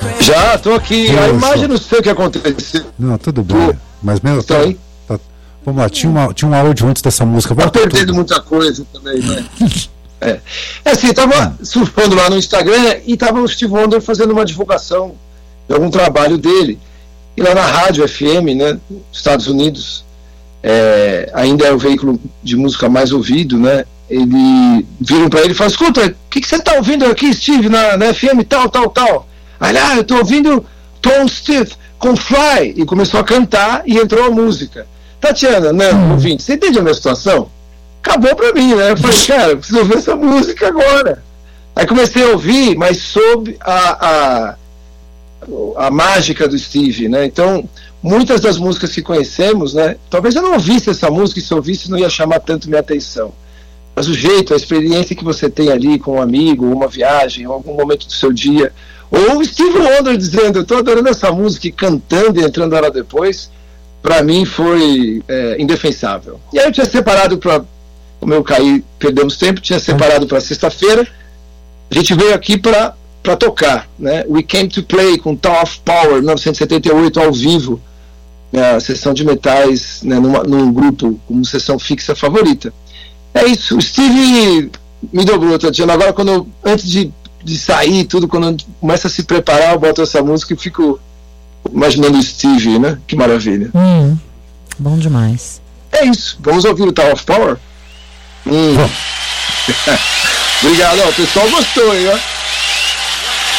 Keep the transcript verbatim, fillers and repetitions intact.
Já, tô aqui. Poxa. A imagem não sei o que aconteceu. Não, tudo bem. Tô. Mas, meu, Tô tá, aí. tá- vamos lá, tinha, uma, tinha um áudio antes dessa música. Tá Volta perdendo tudo. muita coisa também, né? É, é assim, tava surfando lá no Instagram e tava o Steve Wonder fazendo uma divulgação de algum trabalho dele. E lá na rádio F M, né, nos Estados Unidos, é, ainda é o veículo de música mais ouvido, né? Ele viram para ele e falaram: escuta, o que, que você tá ouvindo aqui, Steve, na, na F M tal, tal, tal? Aí ele, ah, eu tô ouvindo Tom Stith com Fly. E começou a cantar e entrou a música. Tatiana, não, ouvinte, você entende a minha situação? Acabou pra mim, né? Eu falei, cara, eu preciso ouvir essa música agora. Aí comecei a ouvir, mas sob a, a, a mágica do Steve, né? Então, muitas das músicas que conhecemos, né? Talvez eu não ouvisse essa música, e se eu ouvisse não ia chamar tanto minha atenção. Mas o jeito, a experiência que você tem ali com um amigo, uma viagem, ou algum momento do seu dia, ou o Steve Wonder dizendo, eu tô adorando essa música, e cantando e entrando ela depois, pra mim foi é, indefensável. E aí eu tinha separado para, como eu caí, perdemos tempo, tinha separado para sexta-feira, a gente veio aqui para para tocar, né? We Came to Play com Tower of Power, mil novecentos e setenta e oito, ao vivo, né? A sessão de metais, né? Numa, num grupo como sessão fixa favorita. É isso, o Steve me dobrou, Tatiana. Agora, quando eu, antes de, de sair tudo, quando eu começo a se preparar, eu boto essa música e fico imaginando o Steve, né? Que maravilha. Hum, bom demais. É isso, vamos ouvir o Tower of Power? Hum. Obrigado, ó, o pessoal gostou, hein? Ó.